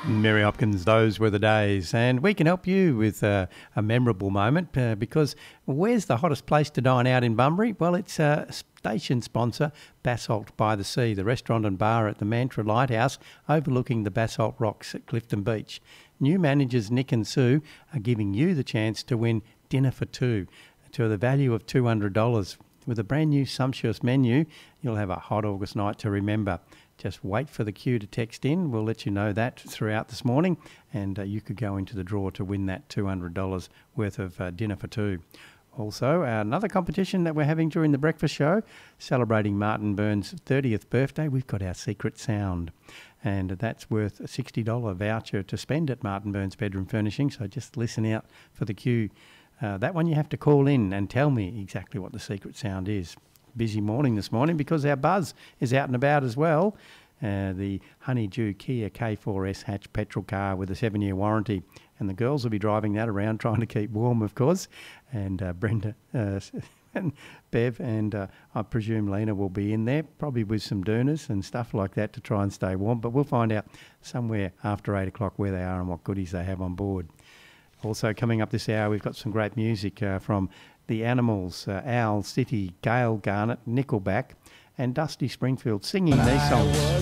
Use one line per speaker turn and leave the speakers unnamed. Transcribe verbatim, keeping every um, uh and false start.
Mary Hopkins, those were the days. And we can help you with uh, a memorable moment uh, because where's the hottest place to dine out in Bunbury? Well, it's a station sponsor, Basalt by the Sea, the restaurant and bar at the Mantra Lighthouse overlooking the basalt rocks at Clifton Beach. New managers Nick and Sue are giving you the chance to win dinner for two to the value of two hundred dollars. With a brand new sumptuous menu, you'll have a hot August night to remember. Just wait for the queue to text in. We'll let you know that throughout this morning, and uh, you could go into the draw to win that two hundred dollars worth of uh, dinner for two. Also, another competition that we're having during the breakfast show, celebrating Martin Burns' thirtieth birthday, we've got our secret sound. And that's worth a sixty dollars voucher to spend at Martin Burns Bedroom Furnishing, so just listen out for the queue. Uh, that one you have to call in and tell me exactly what the secret sound is. Busy morning this morning because our Buzz is out and about as well. Uh, the Honeydew Kia K four S hatch petrol car with a seven-year warranty. And the girls will be driving that around trying to keep warm, of course. And uh, Brenda uh, and Bev and uh, I presume Lena will be in there, probably with some dooners and stuff like that to try and stay warm. But we'll find out somewhere after eight o'clock where they are and what goodies they have on board. Also coming up this hour, we've got some great music uh, from The Animals, uh, Owl City, Gail Garnett, Nickelback and Dusty Springfield singing these songs.